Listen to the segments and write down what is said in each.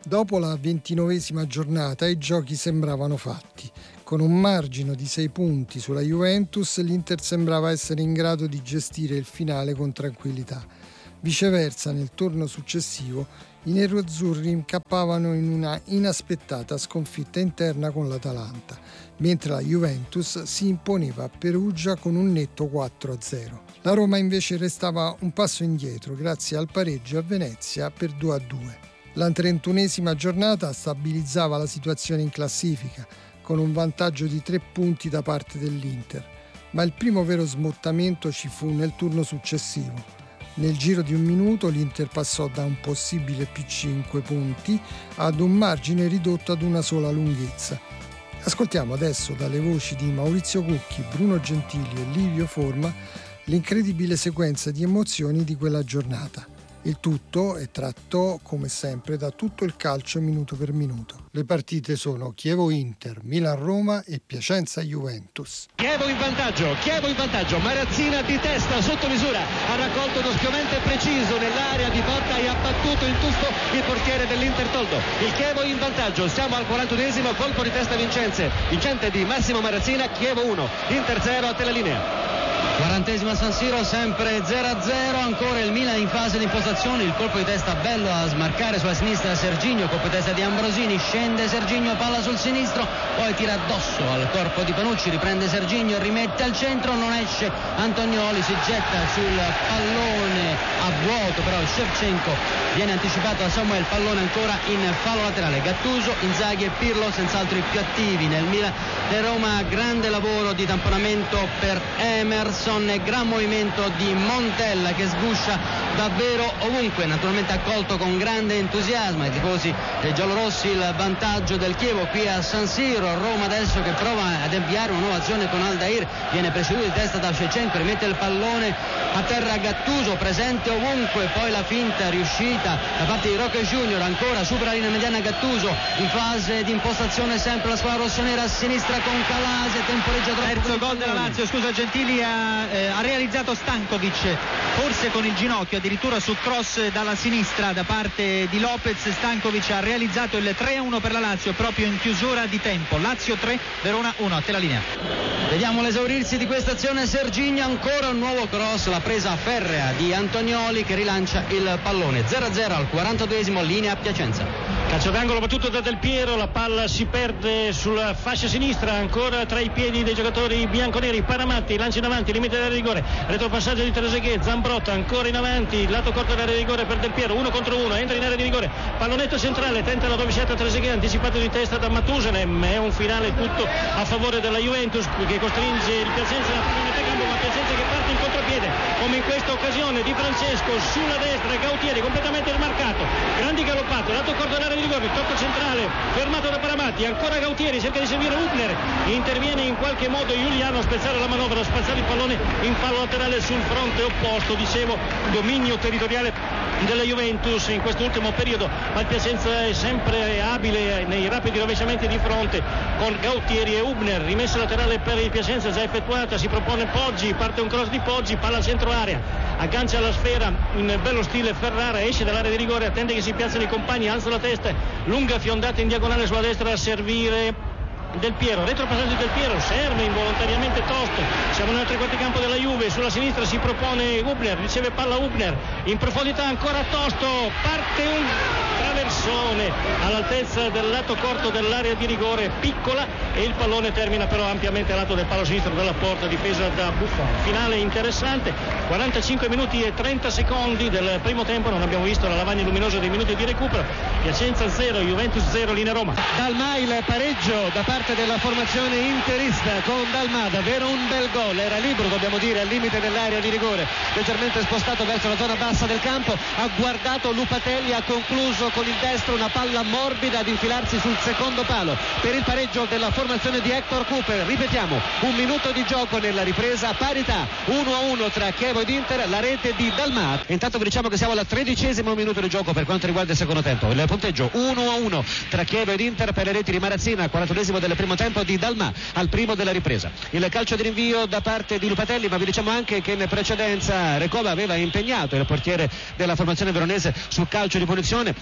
Dopo la 29esima giornata i giochi sembravano fatti. Con un margine di 6 punti sulla Juventus, l'Inter sembrava essere in grado di gestire il finale con tranquillità. Viceversa, nel turno successivo, i neroazzurri incappavano in una inaspettata sconfitta interna con l'Atalanta, mentre la Juventus si imponeva a Perugia con un netto 4-0. La Roma invece restava un passo indietro grazie al pareggio a Venezia per 2-2. La 31esima giornata stabilizzava la situazione in classifica, con un vantaggio di 3 punti da parte dell'Inter, ma il primo vero smottamento ci fu nel turno successivo. Nel giro di un minuto l'Inter passò da un possibile P5 punti ad un margine ridotto ad una sola lunghezza. Ascoltiamo adesso dalle voci di Maurizio Cucchi, Bruno Gentili e Livio Forma l'incredibile sequenza di emozioni di quella giornata. Il tutto è tratto, come sempre, da tutto il calcio minuto per minuto. Le partite sono Chievo-Inter, Milan-Roma e Piacenza-Juventus. Chievo in vantaggio, Marazzina di testa sotto misura, ha raccolto uno schiumente preciso nell'area di porta e ha battuto in tuffo il portiere dell'Inter Toldo. Il Chievo in vantaggio, siamo al 41esimo, colpo di testa vincente di Massimo Marazzina. Chievo 1, Inter 0 a te la linea. 40esima San Siro, sempre 0-0, ancora il Milan in fase di impostazione, il colpo di testa bello a smarcare sulla sinistra Serginho, colpo di testa di Ambrosini, scende Serginho, palla sul sinistro, poi tira addosso al corpo di Panucci, riprende Serginho, rimette al centro, non esce Antonioli, si getta sul pallone a vuoto, però Shevchenko viene anticipato da Samuel, pallone ancora in fallo laterale. Gattuso, Inzaghi e Pirlo senz'altro i più attivi nel Milan di Roma, grande lavoro di tamponamento per Emerson e gran movimento di Montella che sguscia davvero ovunque, naturalmente accolto con grande entusiasmo ai tifosi dei giallorossi il vantaggio del Chievo qui a San Siro. Roma adesso che prova ad avviare una nuova azione con Aldair, viene preceduto di testa da Shevchenko, rimette il pallone a terra Gattuso, presente ovunque, poi la finta riuscita da parte di Roque Junior, ancora supera la linea mediana Gattuso in fase di impostazione, sempre la squadra rossonera a sinistra con Calase, temporeggia troppo. Terzo gol della Lazio, scusa Gentili, ha realizzato Stankovic, forse con il ginocchio, addirittura su cross dalla sinistra da parte di Lopez. Stankovic ha realizzato il 3-1 per la Lazio proprio in chiusura di tempo. Lazio 3, Verona 1, a te la linea. Vediamo l'esaurirsi di questa azione. Serginho, ancora un nuovo cross, la presa ferrea di Antonioli che rilancia il pallone. 0-0 al 42esimo, linea a Piacenza. Calcio d'angolo battuto da Del Piero, la palla si perde sulla fascia sinistra, ancora tra i piedi dei giocatori bianconeri. Paramatti lancia in avanti, limite dell'area di rigore, retropassaggio di Trezeguet, Zambrotta ancora in avanti, lato corto dell'area di rigore per Del Piero, 1 contro 1, entra in area di rigore, pallonetto centrale, tenta la rovesciata Trezeguet, anticipato di testa da Matusalem. È un finale tutto a favore della Juventus che costringe il Piacenza a metà campo, ma Piacenza che parte in contropiede, come in questa occasione di Francesco sulla destra, Gautieri completamente rimarcato, grandi galoppate, lato corto dell'area di rigore, tocco centrale fermato da Paramatti, ancora Gautieri cerca di seguire Hubner, interviene in qualche modo Giuliano a spezzare la manovra, a spazzare il pallone in fallo laterale sul fronte opposto. Dicevo, dominio territoriale della Juventus in quest'ultimo periodo, ma il Piacenza è sempre abile nei rapidi rovesciamenti di fronte con Gautieri e Hubner. Rimessa laterale per il Piacenza già effettuata, si propone Poggi, parte un cross di Poggi, palla al centro area, aggancia la sfera in bello stile Ferrara, esce dall'area di rigore, attende che si piazzino i compagni, alza la testa, lunga fiondata in diagonale sulla destra a servire Del Piero, retropassaggio Del Piero, serve involontariamente tosto, siamo nel tre quarti campo della Juve, sulla sinistra si propone Hubner, riceve palla Hubner, in profondità ancora tosto, parte un traversone all'altezza del lato corto dell'area di rigore, piccola, e il pallone termina però ampiamente al lato del palo sinistro della porta, difesa da Buffon. Finale interessante, 45 minuti e 30 secondi del primo tempo, non abbiamo visto la lavagna luminosa dei minuti di recupero. Piacenza 0, Juventus 0, linea Roma. Dalmà il pareggio da parte della formazione interista con Dalmà, davvero un bel gol, era libero dobbiamo dire al limite dell'area di rigore, leggermente spostato verso la zona bassa del campo, ha guardato Lupatelli, ha concluso con il destro una palla morbida ad infilarsi sul secondo palo per il pareggio della formazione di Hector Cooper. Ripetiamo, un minuto di gioco nella ripresa, parità 1-1 tra Chievo ed Inter, la rete di Dalmà. Intanto vi diciamo che siamo al 13° minuto di gioco per quanto riguarda il secondo tempo, il punteggio 1-1 tra Chievo ed Inter per le reti di Marazzina al 41esimo del primo tempo, di Dalmà al primo della ripresa. Il calcio di rinvio da parte di Lupatelli, ma vi diciamo anche che in precedenza Recova aveva impegnato il portiere della formazione veronese sul calcio di punizione da circa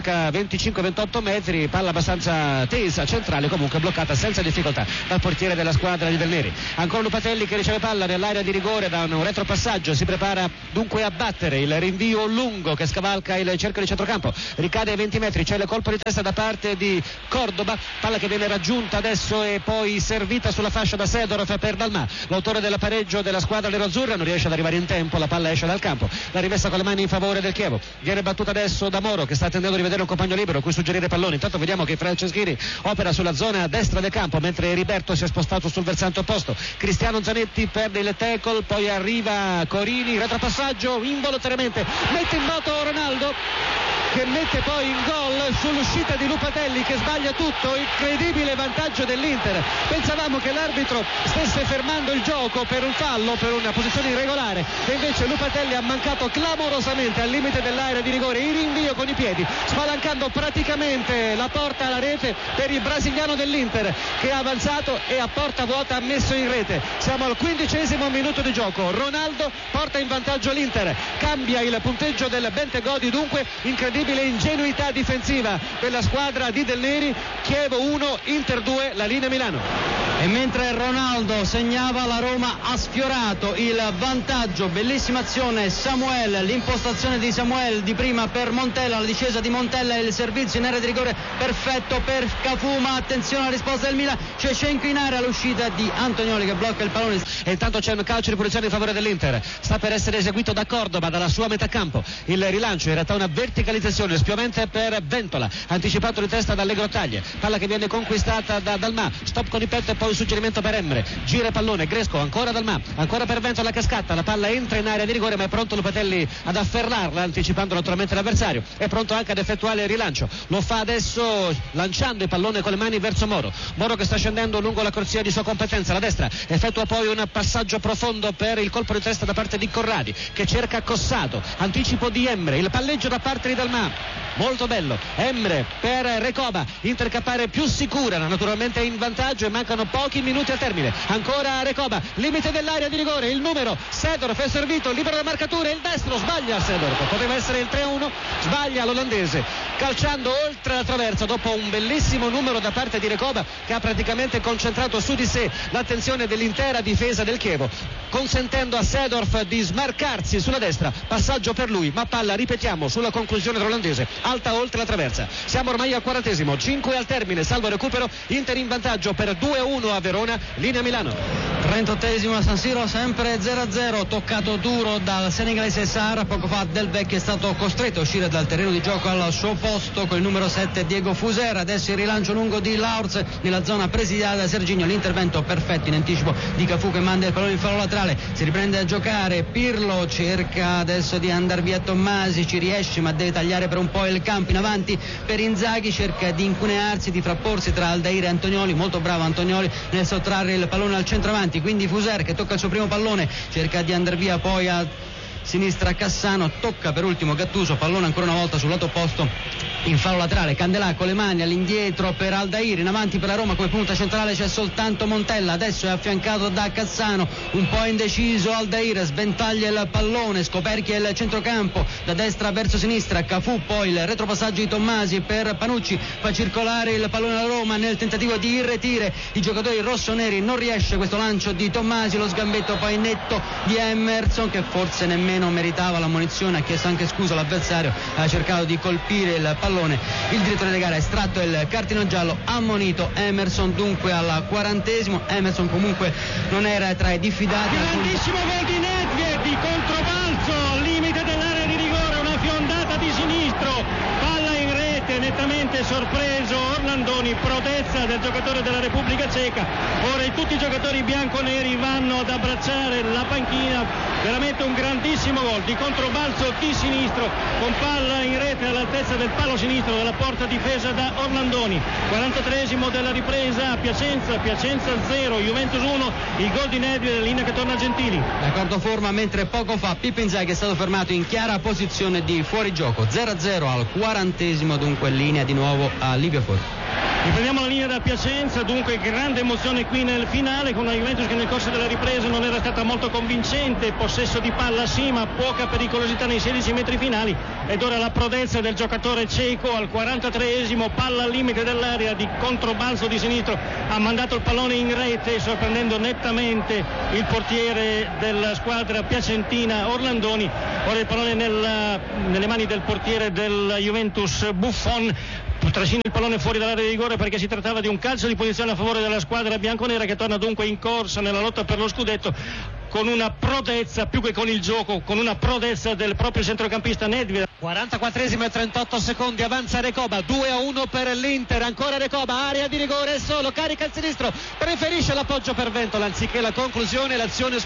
circa 25-28 metri, palla abbastanza tesa, centrale, comunque bloccata senza difficoltà dal portiere della squadra di Del Neri. Ancora Lupatelli che riceve palla nell'area di rigore da un retropassaggio, si prepara dunque a battere il rinvio lungo che scavalca il cerchio di centrocampo, ricade ai 20 metri, c'è il colpo di testa da parte di Cordoba, palla che viene raggiunta adesso e poi servita sulla fascia da Sedorf per Dalmà, l'autore del pareggio della squadra nerazzurra, non riesce ad arrivare in tempo, la palla esce dal campo, la rimessa con le mani in favore del Chievo, viene battuta adesso da Moro che sta attendendo di vedere un compagno libero a cui suggerire palloni. Intanto vediamo che Franceschini opera sulla zona destra del campo mentre Riberto si è spostato sul versante opposto, Cristiano Zanetti perde il tackle, poi arriva Corini, retropassaggio, involontariamente mette in moto Ronaldo che mette poi in gol sull'uscita di Lupatelli che sbaglia tutto, incredibile vantaggio dell'Inter. Pensavamo che l'arbitro stesse fermando il gioco per un fallo, per una posizione irregolare, e invece Lupatelli ha mancato clamorosamente al limite dell'area di rigore, il rinvio con i piedi, spalancando praticamente la porta alla rete per il brasiliano dell'Inter che ha avanzato e a porta vuota ha messo in rete. Siamo al 15° minuto di gioco, Ronaldo porta in vantaggio l'Inter, cambia il punteggio del Bentegodi, dunque incredibile ingenuità difensiva della squadra di Del Neri. Chievo 1, Inter 2, la linea Milano. E mentre Ronaldo segnava, la Roma ha sfiorato il vantaggio, bellissima azione Samuel, l'impostazione di Samuel di prima per Montella, la discesa di Montella e il servizio in area di rigore perfetto per Cafù, ma attenzione alla risposta del Milan, c'è Cenco in area, l'uscita di Antonioli che blocca il pallone e intanto c'è un calcio di punizione in favore dell'Inter, sta per essere eseguito da Cordoba dalla sua metà campo, il rilancio in realtà una verticalizzazione spiovente per Ventola, anticipato di testa da Allegro Taglie, palla che viene conquistata da Dalmà, stop con i petto e poi un suggerimento per Emre, gira pallone, Gresco ancora Dalmà, ancora per Ventola che scatta, la palla entra in area di rigore ma è pronto Lupatelli ad afferrarla, anticipando naturalmente l'avversario, è pronto anche ad effettuare il rilancio, lo fa adesso lanciando il pallone con le mani verso Moro che sta scendendo lungo la corsia di sua competenza, la destra, effettua poi un passaggio profondo per il colpo di testa da parte di Corradi che cerca Cossato, anticipo di Emre, il palleggio da parte di Dalmà, molto bello, Emre per Recoba, intercappare più sicura, naturalmente in vantaggio e mancano pochi minuti al termine, ancora Recoba, limite dell'area di rigore, il numero Sedorf è servito, libero da marcature, il destro sbaglia Sedorf, poteva essere il 3-1, sbaglia l'olandese, calciando oltre la traversa dopo un bellissimo numero da parte di Recoba che ha praticamente concentrato su di sé l'attenzione dell'intera difesa del Chievo, consentendo a Sedorf di smarcarsi sulla destra, passaggio per lui, ma palla, ripetiamo, sulla conclusione dell'olandese, alta oltre la traversa. Siamo ormai al 40°, 5 al termine, salvo recupero, Inter in vantaggio per 2-1 a Verona, linea Milano. 38° a San Siro, sempre 0-0, toccato duro dal senegalese Sarr, poco fa Del Vecchio è stato costretto a uscire dal terreno di gioco al suo posto con il numero 7 Diego Fuser, adesso il rilancio lungo di Laurz nella zona presidiata da Serginho, l'intervento perfetto in anticipo di Cafù che manda il pallone in fallo laterale, si riprende a giocare, Pirlo cerca adesso di andare via Tommasi, ci riesce ma deve tagliare per un po' il campo in avanti per Inzaghi, cerca di incunearsi, di frapporsi tra Aldair e Antonioli, molto bravo Antonioli nel sottrarre il pallone al centravanti, quindi Fuser che tocca il suo primo pallone, cerca di andare via poi a sinistra Cassano, tocca per ultimo Gattuso, pallone ancora una volta sul lato opposto in fallo laterale, Candelà con le mani all'indietro per Aldair, in avanti per la Roma come punta centrale c'è soltanto Montella, adesso è affiancato da Cassano, un po' indeciso Aldair, sventaglia il pallone, scoperchia il centrocampo da destra verso sinistra, Cafù, poi il retropassaggio di Tommasi per Panucci, fa circolare il pallone alla Roma nel tentativo di irretire i giocatori rossoneri, non riesce questo lancio di Tommasi, lo sgambetto poi netto di Emerson che forse nemmeno meritava l'ammonizione, ha chiesto anche scusa all'avversario, ha cercato di colpire il pallone, il direttore di gara ha estratto il cartellino giallo, ammonito Emerson dunque al 40°, Emerson comunque non era tra i diffidati. Grandissimo gol di Nedved di controbalzo al limite dell'area di rigore, una fiondata di sinistro, palla in rete, nettamente sorpreso Orlandoni, prodezza del giocatore della Repubblica Ceca. Ora tutti i giocatori bianconeri vanno ad abbracciare la panchina, veramente un grandissimo gol di controbalzo di sinistro con palla in rete all'altezza del palo sinistro della porta difesa da Orlandoni. 43° della ripresa, Piacenza 0, Juventus 1, il gol di Nedved, linea che torna a Gentili. D'accordo forma, mentre poco fa Pippo Inzaghi è stato fermato in chiara posizione di fuorigioco. 0-0 al 40°, dunque linea di nuovo a Livio Forti. Riprendiamo la linea da Piacenza, dunque grande emozione qui nel finale, con una Juventus che nel corso della ripresa non era stata molto convincente, possesso di palla sì, ma poca pericolosità nei 16 metri finali, ed ora la prodezza del giocatore ceco al 43esimo, palla al limite dell'area di controbalzo di sinistro, ha mandato il pallone in rete sorprendendo nettamente il portiere della squadra piacentina Orlandoni. Ora il pallone nelle mani del portiere del Juventus Buffon, trascina il pallone fuori dall'area di rigore perché si trattava di un calcio di punizione a favore della squadra bianconera, che torna dunque in corsa nella lotta per lo scudetto con una prodezza, più che con il gioco, con una prodezza del proprio centrocampista Nedved. 44esimo e 38 secondi, avanza Recoba, 2-1 per l'Inter, ancora Recoba, area di rigore solo, carica il sinistro, preferisce l'appoggio per Ventola anziché la conclusione, l'azione